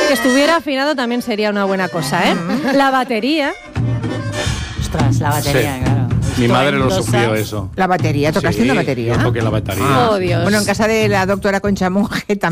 Que estuviera afinado también sería una buena cosa, ¿eh? La batería. Ostras, la batería, Sí. claro. Mi madre lo Esto sufrió eso. La batería, ¿tocaste Sí, una batería? Yo toqué la batería. Oh, Dios. Bueno, en casa de la doctora Concha Monge